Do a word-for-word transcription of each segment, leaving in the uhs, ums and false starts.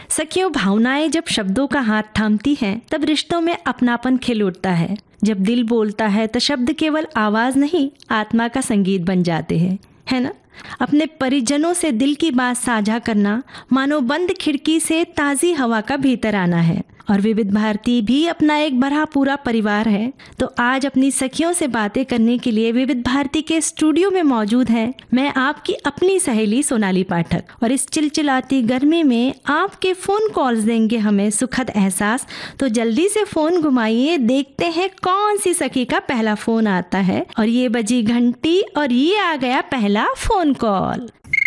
सखियों, भावनाएं जब शब्दों का हाथ थामती हैं तब रिश्तों में अपनापन खिल उठता है। जब दिल बोलता है तो शब्द केवल आवाज नहीं, आत्मा का संगीत बन जाते हैं, है ना। अपने परिजनों से दिल की बात साझा करना मानो बंद खिड़की से ताज़ी हवा का भीतर आना है। और विविध भारती भी अपना एक भरा पूरा परिवार है। तो आज अपनी सखियों से बातें करने के लिए विविध भारती के स्टूडियो में मौजूद है मैं आपकी अपनी सहेली सोनाली पाठक। और इस चिलचिलाती गर्मी में आपके फोन कॉल्स देंगे हमें सुखद एहसास। तो जल्दी से फोन घुमाइए, देखते हैं कौन सी सखी का पहला फोन आता है। और ये बजी घंटी और ये आ गया पहला फोन कॉल।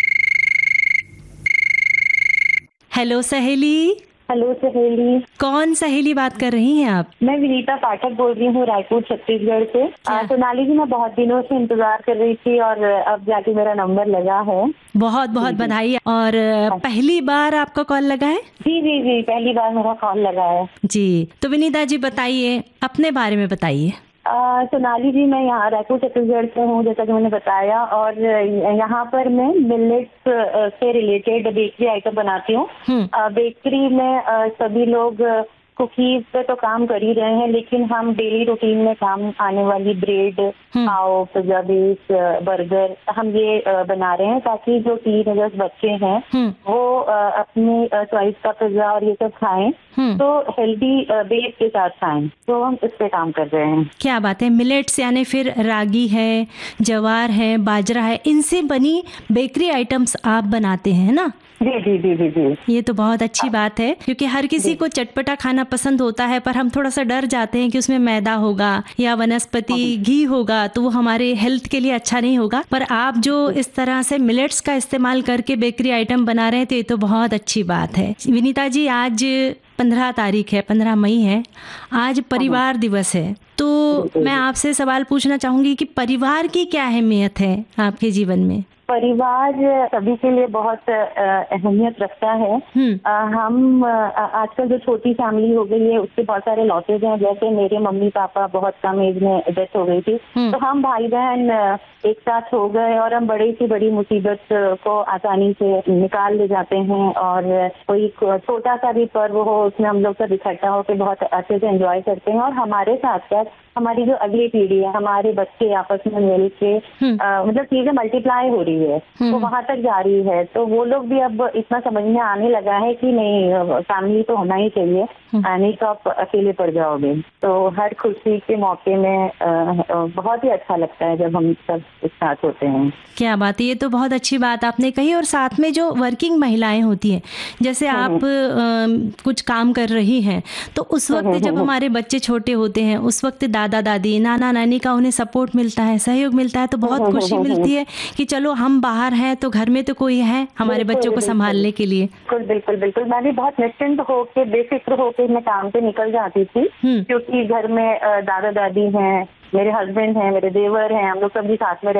हेलो सहेली। हेलो सहेली। कौन सहेली बात कर रही हैं आप? मैं विनीता पाठक बोल रही हूँ, रायपुर छत्तीसगढ़ से। सोनाली जी, मैं बहुत दिनों से इंतजार कर रही थी और अब जाके मेरा नंबर लगा है। बहुत बहुत बधाई। और पहली बार आपका कॉल लगा है? जी जी जी, पहली बार मेरा कॉल लगा है जी। तो विनीता जी बताइए, अपने बारे में बताइए। सोनाली जी, मैं यहाँ रायपुर छत्तीसगढ़ से हूँ, जैसा कि मैंने बताया। और यहाँ पर मैं मिलेट्स से रिलेटेड बेकरी आइटम बनाती हूँ। बेकरी में सभी लोग कुकीज पे तो काम कर ही रहे हैं, लेकिन हम डेली रूटीन में काम आने वाली ब्रेड, पाव, पिज्जा बेस, बर्गर हम ये बना रहे हैं ताकि जो टीनेजर्स बच्चे हैं वो अपनी चॉइस का पिज्जा और ये सब खाएं, तो हेल्दी बेस के साथ खाएं। तो हम इस पे काम कर रहे हैं। क्या बात है। मिलेट्स यानी फिर रागी है, जवार है, बाजरा है, इनसे बनी बेकरी आइटम्स आप बनाते हैं ना? जी जी जी जी जी। ये तो बहुत अच्छी बात है, क्योंकि हर किसी को चटपटा खाना पसंद होता है, पर हम थोड़ा सा डर जाते हैं कि उसमें मैदा होगा या वनस्पति घी होगा तो वो हमारे हेल्थ के लिए अच्छा नहीं होगा। पर आप जो इस तरह से मिलेट्स का इस्तेमाल करके बेकरी आइटम बना रहे हैं तो ये तो बहुत अच्छी बात है। विनीता जी, आज पंद्रह तारीख है, पंद्रह मई है, आज परिवार दिवस है। तो मैं आपसे सवाल पूछना चाहूंगी कि परिवार की क्या अहमियत है आपके जीवन में? परिवार सभी के लिए बहुत अहमियत रखता है। आ, हम आजकल जो छोटी फैमिली हो गई है उसके बहुत सारे लॉसेज हैं। जैसे मेरे मम्मी पापा बहुत कम एज में डेथ हो गई थी, तो हम भाई बहन एक साथ हो गए और हम बड़ी सी बड़ी मुसीबत को आसानी से निकाल ले जाते हैं। और कोई छोटा सा भी पर्व हो उसमें हम लोग सब इकट्ठा होकर बहुत अच्छे से एंजॉय करते हैं। और हमारे साथ साथ हमारी जो अगली पीढ़ी है, हमारे बच्चे आपस में मिल के मतलब चीजें मल्टीप्लाई हो रही है, तो वहां तक जा रही है। तो वो लोग भी अब इतना समझ में आने लगा है कि नहीं, फैमिली तो होना ही चाहिए, नहीं तो आप अकेले पड़ जाओगे। तो हर खुशी के मौके में बहुत ही अच्छा लगता है जब हम सब एक साथ होते हैं। क्या बात है, ये तो बहुत अच्छी बात आपने कही। और साथ में जो वर्किंग महिलाएं होती हैं, जैसे आप आ, कुछ काम कर रही हैं, तो उस वक्त जब हमारे बच्चे छोटे होते हैं उस वक्त दादा दादी, नाना नानी का उन्हें सपोर्ट मिलता है, सहयोग मिलता है, तो बहुत खुशी मिलती है कि चलो हम बाहर हैं तो घर में तो कोई है हमारे बच्चों को संभालने के लिए। बिल्कुल बिल्कुल बिल्कुल। मैं भी बहुत निश्चिंत होके, बेफिक्र होके मैं काम पे निकल जाती थी, क्योंकि घर में दादा दादी हैं, मेरे हस्बैंड हैं, मेरे देवर हैं, हम लोग सभी साथ में